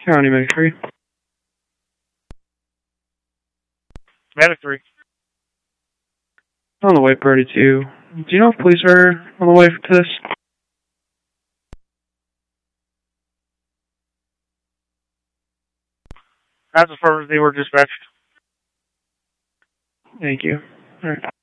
County Medic 3. Medic 3. On the way, Priority 2. Do you know if police are on the way to this? As affirmative, they were dispatched. Thank you. Alright.